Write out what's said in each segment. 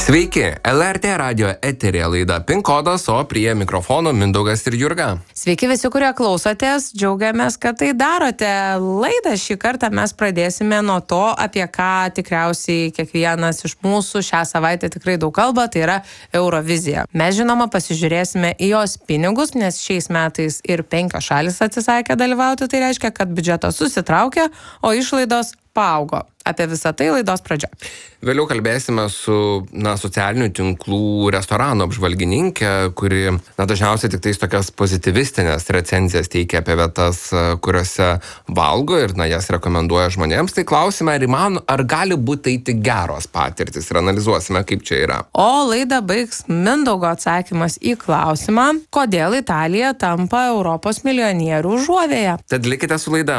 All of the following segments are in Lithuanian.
Sveiki, LRT radio eteryje laida PIN kodas, o prie mikrofono Mindaugas ir Jurga. Sveiki visi, kurie klausotės, džiaugiamės, kad tai darote. Laidą šį kartą mes pradėsime nuo to, apie ką tikriausiai kiekvienas iš mūsų šią savaitę tikrai daug kalba, tai yra Eurovizija. Mes žinoma pasižiūrėsime į jos pinigus, nes šiais metais ir 5 šalis atsisakė dalyvauti, tai reiškia, kad biudžetas susitraukė, o išlaidos paaugo. Apie visą tai laidos pradžia. Vėliau kalbėsime su socialinių tinklų restoranų apžvalgininkė, kuri dažniausiai tik tais tokias pozityvistinės recenzijas teikia apie vietas, kuriuose valgo ir jas rekomenduoja žmonėms. Tai klausime, ar gali būti tai tik geros patirtis ir analizuosime, kaip čia yra. O laidą baigs Mindaugo atsakymas į klausimą, kodėl Italija tampa Europos milijonierių užuovėja. Tad likite su laida.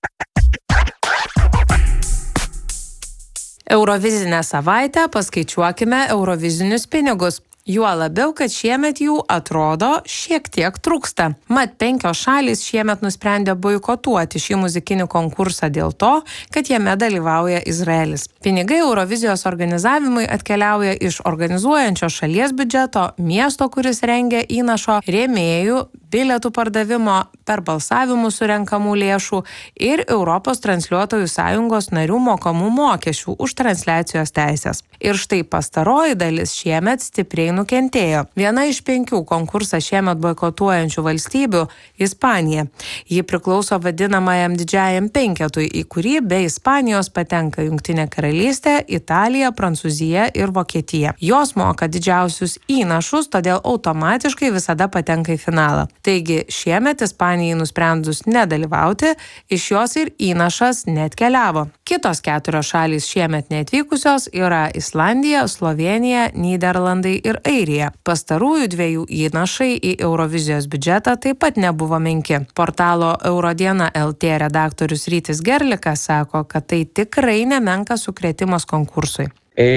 Eurovizinę savaitę paskaičiuokime eurovizinius pinigus. Juo labiau, kad šiemet jų atrodo šiek tiek trūksta. Mat 5 šalys šiemet nusprendė boikotuoti šį muzikinį konkursą dėl to, kad jame dalyvauja Izraelis. Pinigai Eurovizijos organizavimui atkeliauja iš organizuojančio šalies biudžeto, miesto, kuris rengia įnašo, rėmėjų, bilietų pardavimo, per balsavimų surenkamų lėšų ir Europos transliuotojų sąjungos narių mokamų mokesčių už transliacijos teisės. Ir štai pastaroji dalis šiemet stipriai nukentėjo. Viena iš 5 konkursą šiemet boikotuojančių valstybių – Ispanija. Ji priklauso vadinamajam didžiajam penketui, į kurį be Ispanijos patenka Jungtinė karalystė, Italija, Prancūzija ir Vokietija. Jos moka didžiausius įnašus, todėl automatiškai visada patenka į finalą. Taigi šiemet Ispanijai nusprendus nedalyvauti, iš jos ir įnašas neatkeliavo. Kitos 4 šalys šiemet neatvykusios yra Islandija, Slovėnija, Nyderlandai ir Airija. Pastarųjų 2 įnašai į Eurovizijos biudžetą taip pat nebuvo menki. Portalo Eurodiena LT redaktorius Rytis Gerlikas sako, kad tai tikrai nemenkas sukrėtimas konkursui.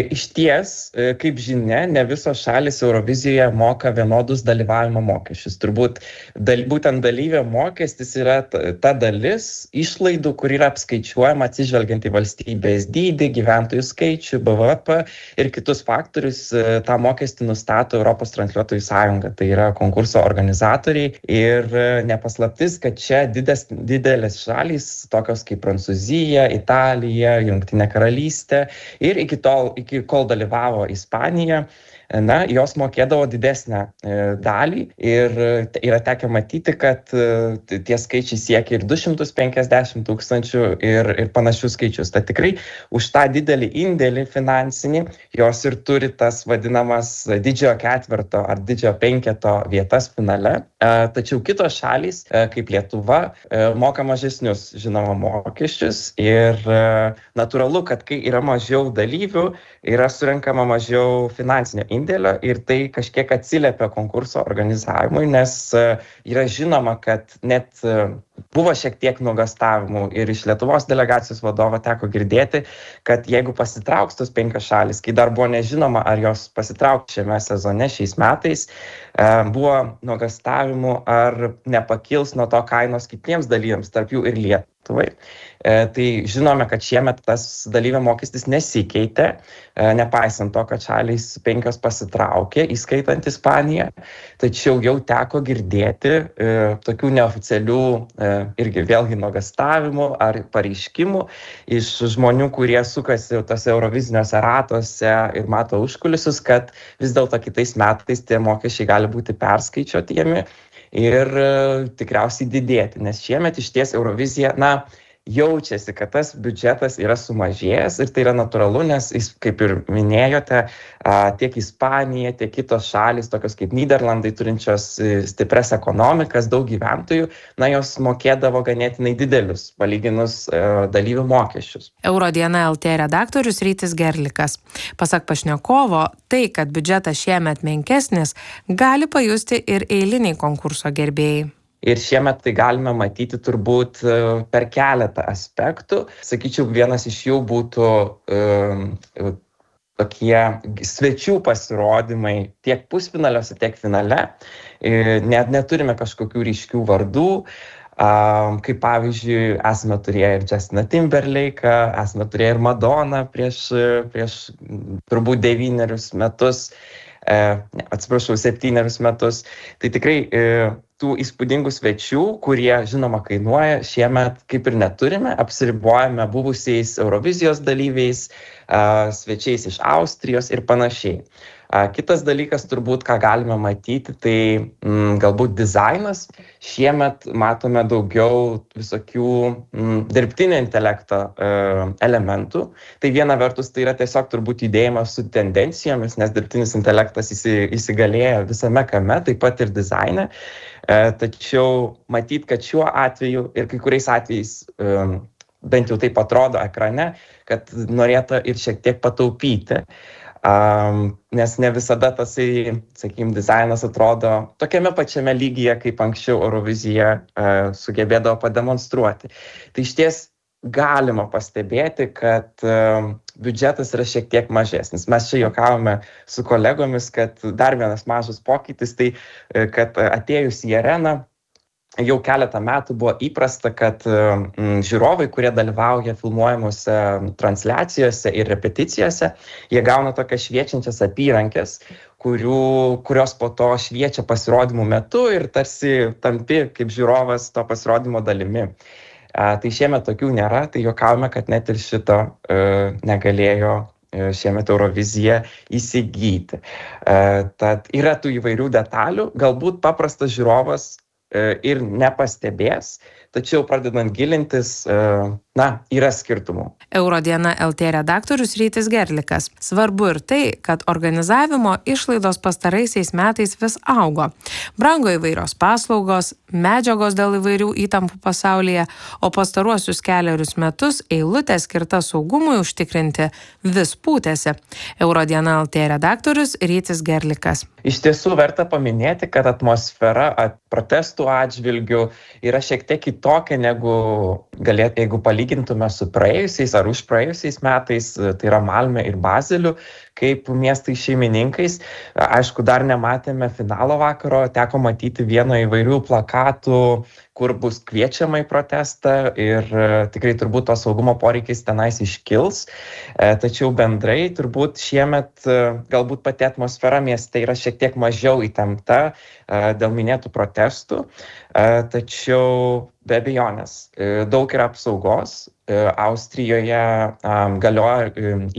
Išties, kaip žinia, ne visos šalis Eurovizijoje moka vienodus dalyvavimo mokesčius. Turbūt būtent dalyvio mokestis yra ta dalis išlaidų, kur yra apskaičiuojama atsižvelgiant į valstybės dydį, gyventojų skaičių, BVP ir kitus faktorius. tą mokestį nustato Europos transliuotojų sąjunga, tai yra konkurso organizatoriai. Ir nepaslaptis, kad čia didelės šalys, tokios kaip Prancūzija, Italija, Jungtinė karalystė ir iki kol dalyvavo Ispanija, jos mokėdavo didesnę dalį ir yra tekę matyti, kad tie skaičiai siekia ir 250 tūkstančių ir panašius skaičius. Tai tikrai už tą didelį indėlį finansinį jos ir turi tas vadinamas didžiojo ketverto ar didžiojo penketo vietas finale. Tačiau kitos šalys, kaip Lietuva, moka mažesnius, žinoma, mokesčius ir natūralu, kad kai yra mažiau dalyvių, yra surenkama mažiau finansinio indėlio ir tai kažkiek atsiliepia konkurso organizavimui, nes yra žinoma, kad net buvo šiek tiek nuogąstavimų ir iš Lietuvos delegacijos vadovo teko girdėti, kad jeigu pasitrauks tos 5 šalis, kai dar buvo nežinoma, ar jos pasitrauks šiame sezone šiais metais, buvo nuogąstavimų, ar nepakils nuo to kainos kitiems dalyviams, tarp jų ir Lietuvai. Tai žinome, kad šiemet tas dalyvio mokestis nesikeitė, nepaisant to, kad šalys 5 pasitraukė, įskaitant Ispaniją, tačiau jau teko girdėti tokių neoficialių irgi vėlgi nuogąstavimų ar pareiškimų iš žmonių, kurie sukasi tose euroviziniuose ratuose ir mato užkulisius, kad vis dėlto kitais metais tie mokesčiai gali būti perskaičiuotimi ir tikriausiai didėti, nes šiemet išties Eurovizija, jaučiasi, kad tas biudžetas yra sumažėjęs ir tai yra natūralu, nes, kaip ir minėjote, tiek Ispanija, tiek kitos šalys, tokios kaip Nyderlandai, turinčios stipres ekonomikas, daug gyventojų, jos mokėdavo ganėtinai didelius, palyginus dalyvių mokesčius. Eurodiena LT redaktorius Rytis Gerlikas. Pasak pašnekovo, tai, kad biudžetas šiemet menkesnis, gali pajusti ir eiliniai konkurso gerbėjai. Ir šiemet tai galime matyti turbūt per keletą aspektų. Sakyčiau, vienas iš jų būtų tokie svečių pasirodymai tiek pusfinaliuose, tiek finale. Net neturime kažkokių ryškių vardų. Kaip pavyzdžiui, esame turėję ir Justiną Timberlake'ą, esame turėję ir Madoną prieš turbūt 9 metus, 7 metus. Tai tikrai tų įspūdingų svečių, kurie, žinoma, kainuoja, šiemet kaip ir neturime, apsiribojame buvusiais Eurovizijos dalyviais, svečiais iš Austrijos ir panašiai. Kitas dalykas turbūt, ką galime matyti, tai galbūt dizainas. Šiemet matome daugiau visokių dirbtinio intelekto elementų. Tai viena vertus tai yra tiesiog turbūt judėjimas su tendencijomis, nes dirbtinis intelektas įsigalėja visame kame, taip pat ir dizaine. Tačiau matyt, kad šiuo atveju ir kai kuriais atvejais, bent jau taip atrodo ekrane, kad norėta ir šiek tiek pataupyti. Nes ne visada tasai, sakykime, dizainas atrodo tokiame pačiame lygyje, kaip anksčiau Eurovizija sugebėdavo pademonstruoti. Tai išties galima pastebėti, kad biudžetas yra šiek tiek mažesnis. Mes čia juokavome su kolegomis, kad dar vienas mažas pokytis, tai kad atėjus į areną, jau keletą metų buvo įprasta, kad žiūrovai, kurie dalyvauja filmuojamuose transliacijose ir repeticijose, jie gauna tokias šviečiančias apyrankės, kurios po to šviečia pasirodymų metu ir tarsi tampi kaip žiūrovas to pasirodymo dalimi. Tai šiemet tokių nėra, tai juokavome, kad net ir šito negalėjo šiemet Eurovizija įsigyti. Tad yra tų įvairių detalių, galbūt paprastas žiūrovas ir nepastebės, tačiau pradedant gilintis, yra skirtumų. Eurodiena LT redaktorius Rytis Gerlikas. Svarbu ir tai, kad organizavimo išlaidos pastaraisiais metais vis augo. Brango įvairios paslaugos, medžiagos dėl įvairių įtampų pasaulyje, o pastaruosius 4 metus eilutė skirta saugumui užtikrinti vis pūtėsi. Eurodiena LT redaktorius Rytis Gerlikas. Iš tiesų verta paminėti, kad atmosfera protestų atžvilgių yra šiek tiek kitokia negu jeigu palygintume su praėjusiais ar už praėjusiais metais, tai yra Malmė ir Bazeliu, kaip miestai šeimininkais. Aišku, dar nematėme finalo vakaro, teko matyti vieno įvairių plakatų, kur bus kviečiama į protestą ir tikrai turbūt to saugumo poreikis tenais iškils. Tačiau bendrai turbūt šiemet galbūt pati atmosfera mieste yra šiek tiek mažiau įtempta dėl minėtų protestų. Tačiau be abejonės daug yra apsaugos. Austrijoje galioja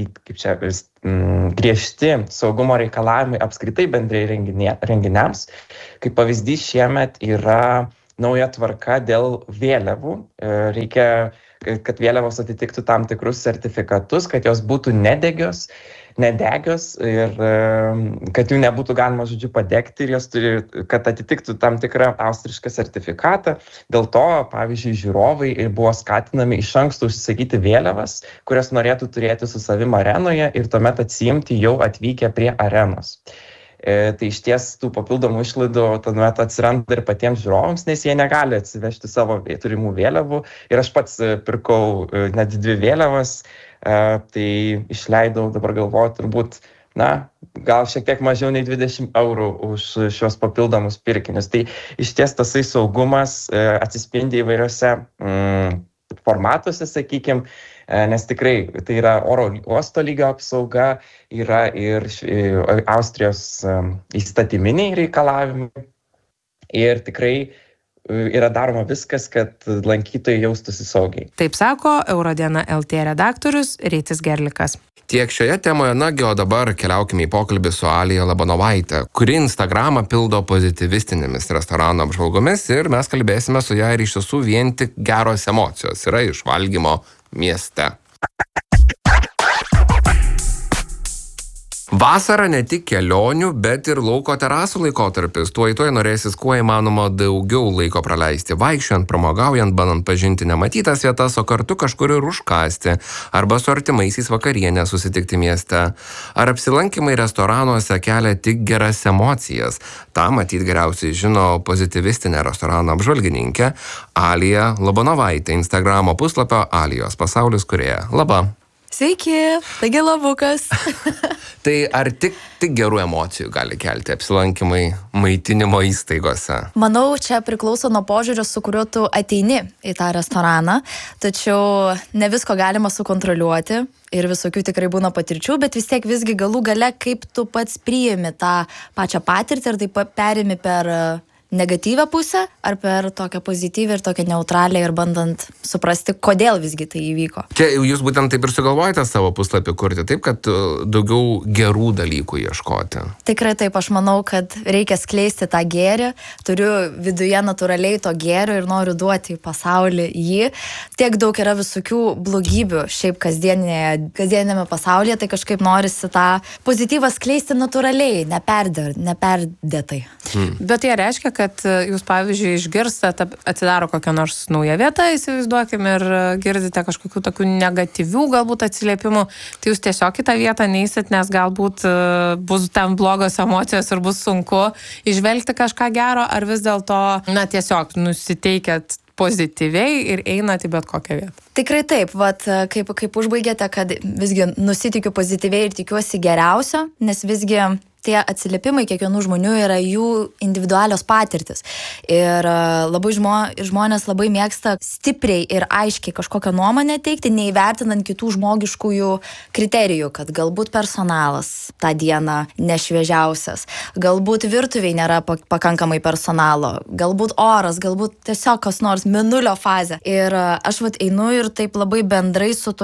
griežti saugumo reikalavimai apskritai bendrai renginiams. Kaip pavyzdys šiemet yra nauja tvarka dėl vėliavų. Reikia, kad vėliavos atitiktų tam tikrus sertifikatus, kad jos būtų nedegios ir kad jų nebūtų galima, padegti ir jos turi, kad atitiktų tam tikrą austrišką sertifikatą. Dėl to, pavyzdžiui, žiūrovai buvo skatinami iš anksto užsisakyti vėliavas, kurias norėtų turėti su savim arenoje ir tuomet atsiimti jau atvykę prie arenos. Tai iš ties tų papildomų išlaidų tuomet atsiranda ir patiems žiūrovams, nes jie negali atsivežti savo turimų vėliavų. Ir aš pats pirkau net 2 vėliavas, tai išleidau, dabar galvoju, turbūt, gal šiek tiek mažiau nei 20 eurų už šios papildomus pirkinius. Tai iš ties tasai saugumas atsispindi įvairiose formatuose, sakykime, nes tikrai tai yra oro uosto lygio apsauga, yra ir Austrijos įstatyminiai reikalavimai ir tikrai yra daroma viskas, kad lankytojai jaustųsi saugiai. Taip sako Eurodiena LT redaktorius Rytis Gerlikas. Tiek šioje temoje, o dabar keliaukime į pokalbį su Alija Lobanovaityte, kuri Instagramą pildo pozityvistinėmis restorano apžvalgomis ir mes kalbėsime su ją ir iš tiesų vien tik geros emocijos yra iš valgymo mieste. Vasara ne tik kelionių, bet ir lauko terasų laikotarpis. Tuoj norėsis kuo įmanoma daugiau laiko praleisti, vaikščiojant, pramogaujant, bandant pažinti nematytas vietas, o kartu kažkur ir užkąsti, arba su artimaisiais vakarienę susitikti mieste. Ar apsilankymai restoranuose kelia tik geras emocijas? Ta matyt geriausiai žino pozityvistinė restorano apžvalgininkė Alija Lobanovaitytė, Instagramo puslapio Alijos pasaulis kūrėja. Labą! Sveiki, taigi labukas. Tai ar tik gerų emocijų gali kelti apsilankymai maitinimo įstaigose? Manau, čia priklauso nuo požiūrio, su kuriuo tu ateini į tą restoraną, tačiau ne visko galima sukontroliuoti ir visokių tikrai būna patirčių, bet vis tiek visgi galų gale, kaip tu pats priimi tą pačią patirtį ir taip perimi per negatyvę pusę ar per tokią pozityvę ir tokią neutralią ir bandant suprasti, kodėl visgi tai įvyko. Čia jūs būtent taip ir sugalvojate savo puslapį kurti, taip, kad daugiau gerų dalykų ieškoti. Tikrai taip, aš manau, kad reikia skleisti tą gėrį, turiu viduje natūraliai to gėrio ir noriu duoti į pasaulį jį. Tiek daug yra visokių blogybių šiaip kasdienėme pasaulyje, tai kažkaip norisi tą pozityvą skleisti natūraliai, neperdėtai. Bet tai reiškia, kad jūs, pavyzdžiui, išgirstate, atsidaro kokią nors naują vietą, įsivaizduokim, ir girdite kažkokių tokių negatyvių galbūt atsiliepimų, tai jūs tiesiog į tą vietą neisit, nes galbūt bus ten blogos emocijos ir bus sunku išvelgti kažką gero, ar vis dėlto, tiesiog nusiteikėt pozityviai ir einat į bet kokią vietą. Tikrai taip, kaip užbaigėte, kad visgi nusitikiu pozityviai ir tikiuosi geriausio, nes visgi tie atsiliepimai kiekvienų žmonių yra jų individualios patirtis. Ir labai žmonės labai mėgsta stipriai ir aiškiai kažkokią nuomonę teikti, neįvertinant kitų žmogiškųjų kriterijų, kad galbūt personalas tą dieną nešviežiausias, galbūt virtuviai nėra pakankamai personalo, galbūt oras, galbūt tiesiog kas nors mėnulio fazė. Ir aš einu ir taip labai bendrai su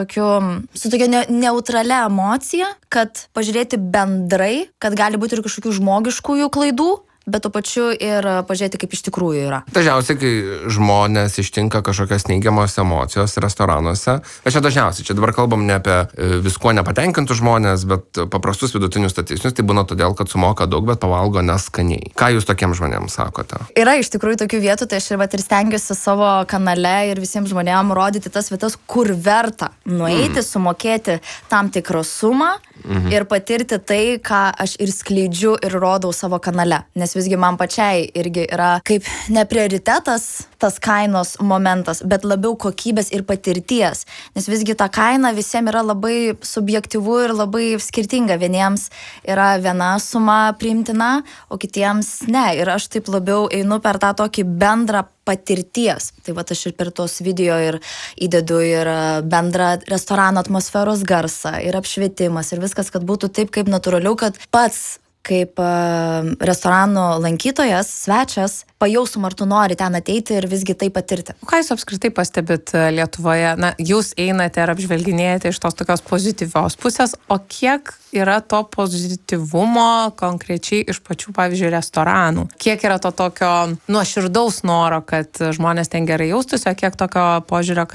tokia neutralia emocija, kad pažiūrėti bendrai, kad gali būti ir kažkokių žmogiškųjų klaidų, bet tuo pačiu ir pažiūrėti, kaip iš tikrųjų yra. Dažniausiai, kai žmonės ištinka kažkokios neigiamos emocijos restoranuose, čia dabar kalbam ne apie viskuo nepatenkintų žmonės, bet paprastus vidutinius statistinius, tai būna todėl, kad sumoka daug, bet pavalgo neskaniai. Ką jūs tokiems žmonėms sakote? Yra iš tikrųjų tokių vietų, tai aš ir stengiuosi savo kanale ir visiems žmonėms rodyti tas vietas, kur verta nueiti, sumokėti tam tikrą sumą ir patirti tai, ką aš ir skleidžiu ir rodau savo kanale. Nes visgi man pačiai irgi yra kaip ne prioritetas tas kainos momentas, bet labiau kokybės ir patirties. Nes visgi ta kaina visiems yra labai subjektyvu ir labai skirtinga. Vieniems yra viena suma priimtina, o kitiems ne. Ir aš taip labiau einu per tą tokį bendrą patirties. Tai aš ir per tos video ir įdedu ir bendrą restorano atmosferos garsą, ir apšvietimas, ir viskas, kad būtų taip kaip natūraliau, kad pats kaip restorano lankytojas, svečias, pajaustum, ar tu nori ten ateiti ir visgi tai patirti. Ką jūs apskritai pastebit Lietuvoje? Jūs einate ir apžvelginėjate iš tos tokios pozityvios pusės, o kiek yra to pozityvumo konkrečiai iš pačių, pavyzdžiui, restoranų? Kiek yra to tokio nuoširdaus noro, kad žmonės ten gerai jaustųsi, o kiek tokio požiūrio,